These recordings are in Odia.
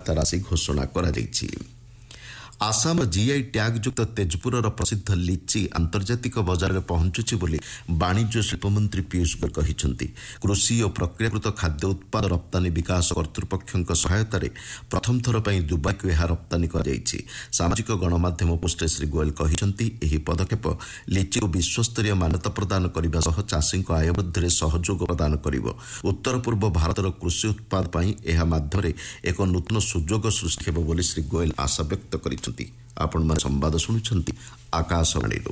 ସହାୟତା ରାଶି ଘୋଷଣା କରାଯାଇଛି। ଆସାମ ଜିଆଇ ଟ୍ୟାଗ୍ ଯୁକ୍ତ ତେଜପୁରର ପ୍ରସିଦ୍ଧ ଲିଚି ଆନ୍ତର୍ଜାତିକ ବଜାରରେ ପହଞ୍ଚୁଛି ବୋଲି ବାଣିଜ୍ୟ ଶିଳ୍ପମନ୍ତ୍ରୀ ପୀୟୁଷ ଗୋୟଲ କହିଛନ୍ତି। କୃଷି ଓ ପ୍ରକ୍ରିୟାକୃତ ଖାଦ୍ୟ ଉତ୍ପାଦ ରପ୍ତାନୀ ବିକାଶ କର୍ତ୍ତୃପକ୍ଷଙ୍କ ସହାୟତାରେ ପ୍ରଥମ ଥର ପାଇଁ ଦୁବାଇକୁ ଏହା ରପ୍ତାନୀ କରାଯାଇଛି। ସାମାଜିକ ଗଣମାଧ୍ୟମ ପୋଷ୍ଟରେ ଶ୍ରୀ ଗୋୟଲ କହିଛନ୍ତି, ଏହି ପଦକ୍ଷେପ ଲିଚିକୁ ବିଶ୍ୱସ୍ତରୀୟ ମାନ୍ୟତା ପ୍ରଦାନ କରିବା ସହ ଚାଷୀଙ୍କ ଆୟ ବୃଦ୍ଧିରେ ସହଯୋଗ ପ୍ରଦାନ କରିବ। ଉତ୍ତର ପୂର୍ବ ଭାରତର କୃଷି ଉତ୍ପାଦ ପାଇଁ ଏହା ମାଧ୍ୟମରେ ଏକ ନୂତନ ସୁଯୋଗ ସୃଷ୍ଟି ହେବ ବୋଲି ଶ୍ରୀ ଗୋୟଲ ଆଶା ବ୍ୟକ୍ତ କରିଛନ୍ତି। ଆପଣମାନେ ସମ୍ବାଦ ଶୁଣୁଛନ୍ତି ଆକାଶବାଣୀରୁ।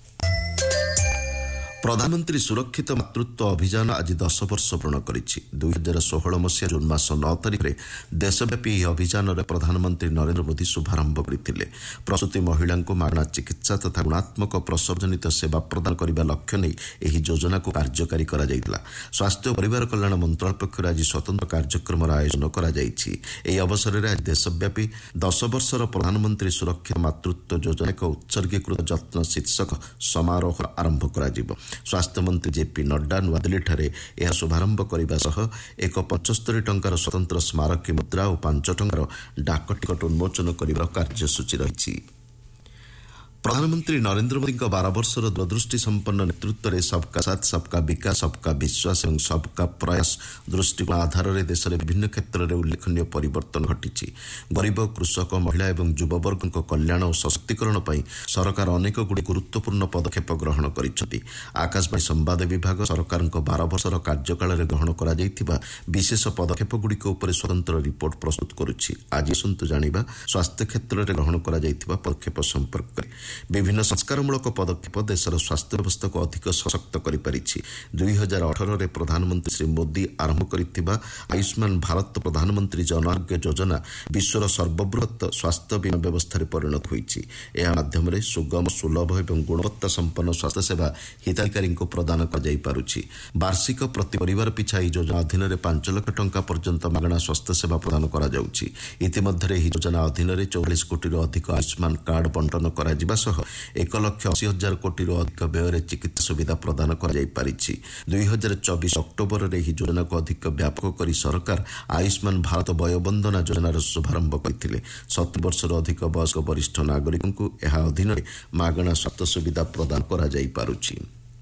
ପ୍ରଧାନମନ୍ତ୍ରୀ ସୁରକ୍ଷିତ ମାତୃତ୍ୱ ଅଭିଯାନ ଆଜି 10 ବର୍ଷ ପୂରଣ କରିଛି। 2016 ମସିହା ଜୁନ୍ ମାସ 9 ତାରିଖରେ ଦେଶବ୍ୟାପୀ ଏହି ଅଭିଯାନରେ ପ୍ରଧାନମନ୍ତ୍ରୀ ନରେନ୍ଦ୍ର ମୋଦି ଶୁଭାରମ୍ଭ କରିଥିଲେ। ପ୍ରସୂତି ମହିଳାଙ୍କୁ ମାଗଣା ଚିକିତ୍ସା ତଥା ଗୁଣାତ୍ମକ ପ୍ରସବଜନିତ ସେବା ପ୍ରଦାନ କରିବା ଲକ୍ଷ୍ୟ ନେଇ ଏହି ଯୋଜନାକୁ କାର୍ଯ୍ୟକାରୀ କରାଯାଇଥିଲା। ସ୍ୱାସ୍ଥ୍ୟ ଓ ପରିବାର କଲ୍ୟାଣ ମନ୍ତ୍ରଣାଳୟ ପକ୍ଷରୁ ଆଜି ସ୍ୱତନ୍ତ୍ର କାର୍ଯ୍ୟକ୍ରମର ଆୟୋଜନ କରାଯାଇଛି। ଏହି ଅବସରରେ ଆଜି ଦେଶବ୍ୟାପୀ 10 ବର୍ଷର ପ୍ରଧାନମନ୍ତ୍ରୀ ସୁରକ୍ଷିତ ମାତୃତ୍ୱ ଯୋଜନା ଏକ ଉତ୍ସର୍ଗୀକୃତ ଯତ୍ନ ଶୀର୍ଷକ ସମାରୋହ ଆରମ୍ଭ କରାଯିବ। ସ୍ୱାସ୍ଥ୍ୟମନ୍ତ୍ରୀ ଜେପି ନଡ୍ଡା ନୂଆଦିଲ୍ଲୀଠାରେ ଏହା ଶୁଭାରମ୍ଭ କରିବା ସହ ଏକ 75 ଟଙ୍କାର ସ୍ୱତନ୍ତ୍ର ସ୍ମାରକୀ ମୁଦ୍ରା ଓ 5 ଟଙ୍କାର ଡାକ ଟିକଟ ଉନ୍ମୋଚନ କରିବାର କାର୍ଯ୍ୟସୂଚୀ ରହିଛି। ପ୍ରଧାନମନ୍ତ୍ରୀ ନରେନ୍ଦ୍ର ମୋଦିଙ୍କ 12 ବର୍ଷର ଦୂରଦୃଷ୍ଟି ସମ୍ପନ୍ନ ନେତୃତ୍ୱରେ ସବକା ସାଥ ସବକା ବିକାଶ ସବକା ବିଶ୍ୱାସ ଏବଂ ସବକା ପ୍ରୟାସ ଦୃଷ୍ଟିକୋଣ ଆଧାରରେ ଦେଶରେ ବିଭିନ୍ନ କ୍ଷେତ୍ରରେ ଉଲ୍ଲେଖନୀୟ ପରିବର୍ତ୍ତନ ଘଟିଛି। ଗରିବ କୃଷକ ମହିଳା ଏବଂ ଯୁବବର୍ଗଙ୍କ କଲ୍ୟାଣ ଓ ସଶକ୍ତିକରଣ ପାଇଁ ସରକାର ଅନେକଗୁଡ଼ିଏ ଗୁରୁତ୍ୱପୂର୍ଣ୍ଣ ପଦକ୍ଷେପ ଗ୍ରହଣ କରିଛନ୍ତି। ଆକାଶବାଣୀ ସମ୍ବାଦ ବିଭାଗ ସରକାରଙ୍କ 12 ବର୍ଷର କାର୍ଯ୍ୟକାଳରେ ଗ୍ରହଣ କରାଯାଇଥିବା ବିଶେଷ ପଦକ୍ଷେପଗୁଡ଼ିକ ଉପରେ ସ୍ୱତନ୍ତ୍ର ରିପୋର୍ଟ ପ୍ରସ୍ତୁତ କରୁଛି। ଆଜି ଆସନ୍ତୁ ଜାଣିବା ସ୍ୱାସ୍ଥ୍ୟ କ୍ଷେତ୍ରରେ ଗ୍ରହଣ କରାଯାଇଥିବା ପଦକ୍ଷେପ ସମ୍ପର୍କରେ। ବିଭିନ୍ନ ସଂସ୍କାରମୂଳକ ପଦକ୍ଷେପ ଦେଶର ସ୍ୱାସ୍ଥ୍ୟ ବ୍ୟବସ୍ଥାକୁ ଅଧିକ ସଶକ୍ତ କରିପାରିଛି। 2018ରେ ପ୍ରଧାନମନ୍ତ୍ରୀ ଶ୍ରୀ ମୋଦି ଆରମ୍ଭ କରିଥିବା ଆୟୁଷ୍ମାନ ଭାରତ ପ୍ରଧାନମନ୍ତ୍ରୀ ଜନ ଆରୋଗ୍ୟ ଯୋଜନା ବିଶ୍ୱର ସର୍ବବୃହତ ସ୍ୱାସ୍ଥ୍ୟ ବୀମା ବ୍ୟବସ୍ଥାରେ ପରିଣତ ହୋଇଛି। ଏହା ମାଧ୍ୟମରେ ସୁଗମ ସୁଲଭ ଏବଂ ଗୁଣବତ୍ତା ସମ୍ପନ୍ନ ସ୍ୱାସ୍ଥ୍ୟସେବା ହିତାଧିକାରୀଙ୍କୁ ପ୍ରଦାନ କରାଯାଇପାରୁଛି। ବାର୍ଷିକ ପ୍ରତି ପରିବାର ପିଛା ଏହି ଯୋଜନା ଅଧୀନରେ 5 ଲକ୍ଷ ଟଙ୍କା ପର୍ଯ୍ୟନ୍ତ ମାଗଣା ସ୍ୱାସ୍ଥ୍ୟସେବା ପ୍ରଦାନ କରାଯାଉଛି। ଇତିମଧ୍ୟରେ ଏହି ଯୋଜନା ଅଧୀନରେ 44 କୋଟିରୁ ଅଧିକ ଆୟୁଷ୍ମାନ କାର୍ଡ ବଣ୍ଟନ କରାଯିବା ସହ 1,80,000 କୋଟିରୁ ଅଧିକ ବ୍ୟୟରେ ଚିକିତ୍ସା ସୁବିଧା ପ୍ରଦାନ କରାଯାଇପାରିଛି। 2024 ଅକ୍ଟୋବରରେ ଏହି ଯୋଜନାକୁ ଅଧିକ ବ୍ୟାପକ କରି ସରକାର ଆୟୁଷ୍ମାନ ଭାରତ ବୟୋବନ୍ଦନା ଯୋଜନାର ଶୁଭାରମ୍ଭ କରିଥିଲେ। 70 ବର୍ଷରୁ ଅଧିକ ବୟସ୍କ ବରିଷ୍ଠ ନାଗରିକଙ୍କୁ ଏହା ଅଧୀନରେ ମାଗଣା ସ୍ୱାସ୍ଥ୍ୟ ସୁବିଧା ପ୍ରଦାନ କରାଯାଇପାରୁଛି।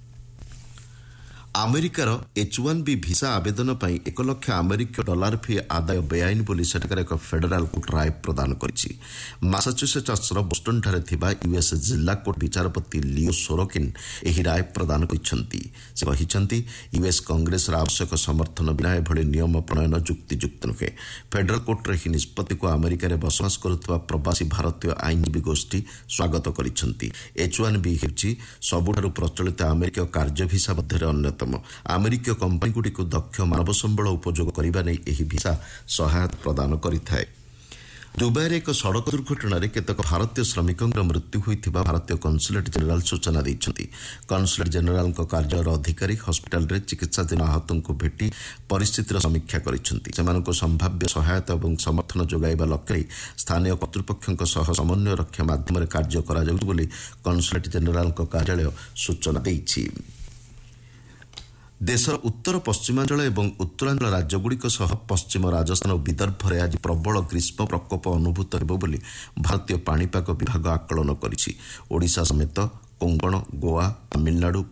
ଆମେରିକାର H-1B ଭିସା ଆବେଦନ ପାଇଁ $1 ଲକ୍ଷ ଆମେରିକୀୟ ଫି ଆଦାୟ ବେଆଇନ ବୋଲି ସେଠାକାର ଏକ ଫେଡେରାଲ କୋର୍ଟ ରାୟ ପ୍ରଦାନ କରିଛି। ମାସାଚୁସେଟ୍ସର ବୋଷ୍ଟନଠାରେ ଥିବା ୟୁଏସ୍ ଜିଲ୍ଲା କୋର୍ଟ ବିଚାରପତି ଲିଓ ସୋରୋକିନ୍ ଏହି ରାୟ ପ୍ରଦାନ କରିଛନ୍ତି। ସେ କହିଛନ୍ତି, ୟୁଏସ୍ କଂଗ୍ରେସର ଆବଶ୍ୟକ ସମର୍ଥନ ବିନା ଏଭଳି ନିୟମ ପ୍ରଣୟନ ଯୁକ୍ତିଯୁକ୍ତ ନୁହେଁ। ଫେଡେରାଲ କୋର୍ଟର ଏହି ନିଷ୍ପତ୍ତିକୁ ଆମେରିକାରେ ବସବାସ କରୁଥିବା ପ୍ରବାସୀ ଭାରତୀୟ ଆଇନଜୀବୀ ଗୋଷ୍ଠୀ ସ୍ୱାଗତ କରିଛନ୍ତି। H-1B ହେଉଛି ସବୁଠାରୁ ପ୍ରଚଳିତ ଆମେରିକୀୟ କାର୍ଯ୍ୟ ଭିସା ମଧ୍ୟରେ ଅନ୍ୟତମ। ଆମେରିକୀୟ କମ୍ପାନୀଗୁଡ଼ିକୁ ଦକ୍ଷ ମାନବ ସମ୍ବଳ ଉପଯୋଗ କରିବା ନେଇ ଏହି ଭିସା ସହାୟତା ପ୍ରଦାନ କରିଥାଏ। ଦୁବାଇରେ ଏକ ସଡ଼କ ଦୁର୍ଘଟଣାରେ କେତେକ ଭାରତୀୟ ଶ୍ରମିକଙ୍କର ମୃତ୍ୟୁ ହୋଇଥିବା ଭାରତୀୟ କନସୁଲେଟ୍ ଜେନେରାଲ ସୂଚନା ଦେଇଛନ୍ତି। କନସୁଲେଟ୍ ଜେନେରାଲଙ୍କ କାର୍ଯ୍ୟାଳୟର ଅଧିକାରୀ ହସ୍ପିଟାଲରେ ଚିକିତ୍ସାଧୀନ ଆହତଙ୍କୁ ଭେଟି ପରିସ୍ଥିତିର ସମୀକ୍ଷା କରିଛନ୍ତି। ସେମାନଙ୍କୁ ସମ୍ଭାବ୍ୟ ସହାୟତା ଏବଂ ସମର୍ଥନ ଯୋଗାଇବା ଲକ୍ଷ୍ୟରେ ସ୍ଥାନୀୟ କର୍ତ୍ତୃପକ୍ଷଙ୍କ ସହ ସମନ୍ୱୟ ରକ୍ଷା ମାଧ୍ୟମରେ କାର୍ଯ୍ୟ କରାଯାଉଛି ବୋଲି କନସୁଲେଟ୍ ଜେନେରାଲଙ୍କ କାର୍ଯ୍ୟାଳୟ ସୂଚନା ଦେଇଛି। ଦେଶର ଉତ୍ତର ପଶ୍ଚିମାଞ୍ଚଳ ଏବଂ ଉତ୍ତରାଞ୍ଚଳ ରାଜ୍ୟଗୁଡ଼ିକ ସହ ପଶ୍ଚିମ ରାଜସ୍ଥାନ ଓ ବିଦର୍ଭରେ ଆଜି ପ୍ରବଳ ଗ୍ରୀଷ୍ମ ପ୍ରକୋପ ଅନୁଭୂତ ହେବ ବୋଲି ଭାରତୀୟ ପାଣିପାଗ ବିଭାଗ ଆକଳନ କରିଛି। ଓଡ଼ିଶା ସମେତ କୋଙ୍କଣ, ଗୋଆ, ତାମିଲନାଡୁ,